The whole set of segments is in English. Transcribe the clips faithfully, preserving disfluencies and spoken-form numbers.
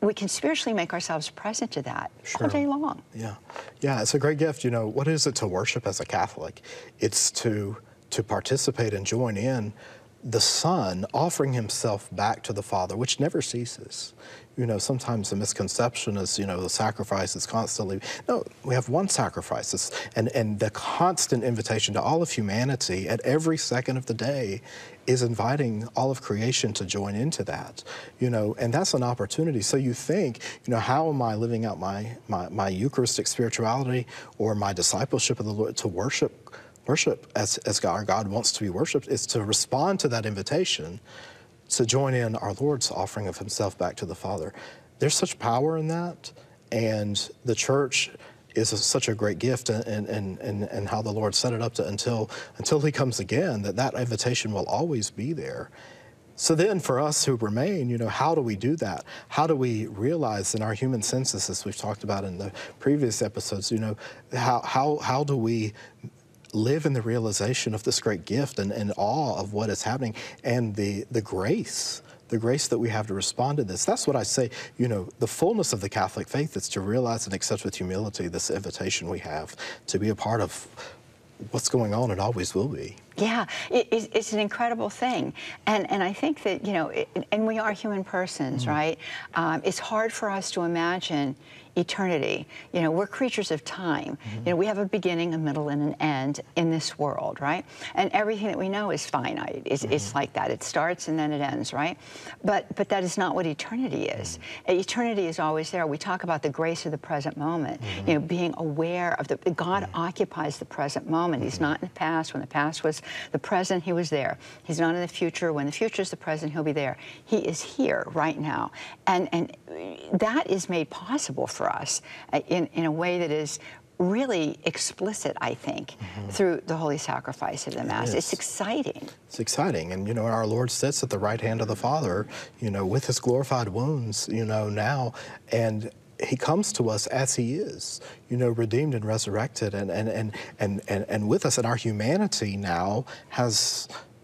we can spiritually make ourselves present to that Sure. all day long. Yeah, yeah, it's a great gift. You know, what is it to worship as a Catholic? It's to to participate and join in the Son offering himself back to the Father, which never ceases. You know, sometimes the misconception is, you know, the sacrifice is constantly, no, we have one sacrifice. It's, and, and the constant invitation to all of humanity at every second of the day is inviting all of creation to join into that, you know, and that's an opportunity. So you think, you know, how am I living out my, my, my Eucharistic spirituality or my discipleship of the Lord to worship Worship, as, as our God wants to be worshipped, is to respond to that invitation to join in our Lord's offering of himself back to the Father. There's such power in that, and the church is a, such a great gift, and, and, and, and how the Lord set it up to until, until he comes again, that that invitation will always be there. So then for us who remain, you know, how do we do that? How do we realize in our human senses, as we've talked about in the previous episodes, you know, how, how, how do we live in the realization of this great gift and, and awe of what is happening and the, the grace, the grace that we have to respond to this. That's what I say, you know, the fullness of the Catholic faith is to realize and accept with humility this invitation we have to be a part of what's going on and always will be. Yeah, it, it's, it's an incredible thing. And, and I think that, you know, it, and we are human persons, mm. right? Um, it's hard for us to imagine eternity. You know, we're creatures of time. Mm-hmm. You know, we have a beginning, a middle, and an end in this world, right? And everything that we know is finite. It's, mm-hmm. it's like that. It starts and then it ends, right? But but that is not what eternity is. Mm-hmm. Eternity is always there. We talk about the grace of the present moment. Mm-hmm. You know, being aware of the God mm-hmm. occupies the present moment. Mm-hmm. He's not in the past. When the past was the present, he was there. He's not in the future. When the future is the present, he'll be there. He is here right now, and and that is made possible for us in, in a way that is really explicit, I think, mm-hmm. through the holy sacrifice of the Mass. It it's exciting. It's exciting. And, you know, our Lord sits at the right hand of the Father, you know, with his glorified wounds, you know, now, and he comes to us as he is, you know, redeemed and resurrected, and, and, and, and, and, and with us. And our humanity now has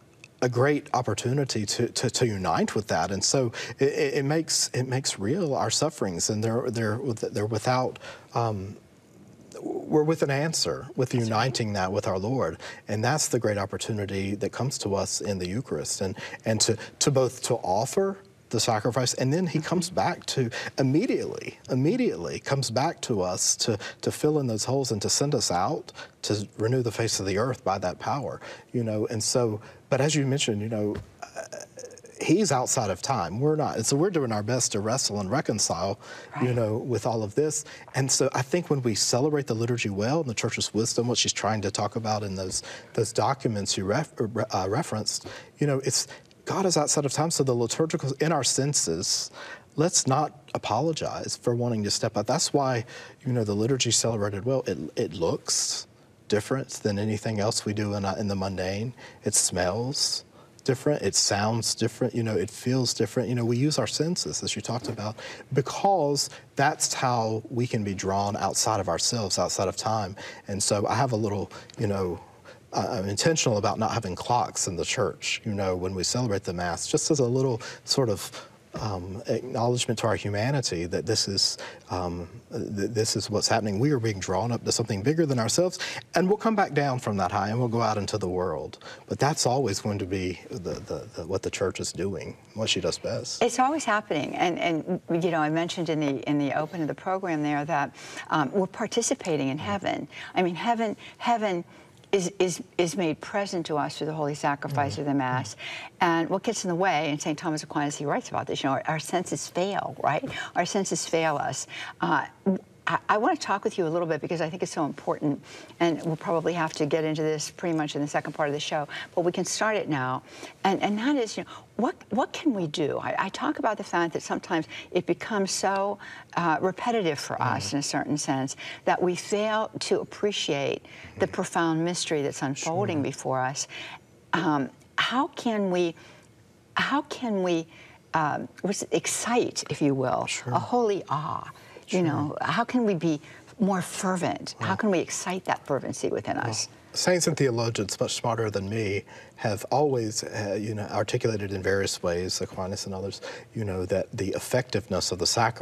a great opportunity to, to, to unite with that, and so it, it makes it makes real our sufferings, and they're they're they're without. Um, we're with an answer, with that's uniting right. that with our Lord, and that's the great opportunity that comes to us in the Eucharist, and and to to both to offer the sacrifice, and then he comes back to immediately, immediately comes back to us to, to fill in those holes and to send us out to renew the face of the earth by that power, you know, and so, but as you mentioned, you know, uh, he's outside of time. We're not. And so we're doing our best to wrestle and reconcile, right. you know, with all of this. And so I think when we celebrate the liturgy well and the Church's wisdom, what she's trying to talk about in those, those documents you ref, uh, referenced, you know, it's, God is outside of time, so the liturgical, in our senses, let's not apologize for wanting to step out. That's why, you know, the liturgy celebrated well. It, it looks different than anything else we do in, in the mundane. It smells different. It sounds different. You know, it feels different. You know, we use our senses, as you talked about, because that's how we can be drawn outside of ourselves, outside of time. And so I have a little, you know, I'm intentional about not having clocks in the church, you know, when we celebrate the Mass, just as a little sort of um, acknowledgement to our humanity that this is um, th this is what's happening. We are being drawn up to something bigger than ourselves, and we'll come back down from that high and we'll go out into the world. But that's always going to be the, the, the, what the church is doing, what she does best. It's always happening, and and you know, I mentioned in the in the open of the program there that um, we're participating in heaven. I mean, heaven, heaven. Is, is, is made present to us through the holy sacrifice mm-hmm. of the Mass. And what gets in the way, and Saint Thomas Aquinas, he writes about this, you know, our, our senses fail, right? Our senses fail us. Uh, I, I want to talk with you a little bit because I think it's so important, and we'll probably have to get into this pretty much in the second part of the show, but we can start it now. And, and that is, you know, what, what can we do? I, I talk about the fact that sometimes it becomes so uh, repetitive for mm. us in a certain sense that we fail to appreciate the profound mystery that's unfolding sure. before us. Um, how can we, how can we um, excite, if you will, sure. a holy awe? Sure. You know, how can we be more fervent? Well, how can we excite that fervency within well, us? Saints and theologians much smarter than me have always, uh, you know, articulated in various ways, Aquinas and others, you know, that the effectiveness of the sacrament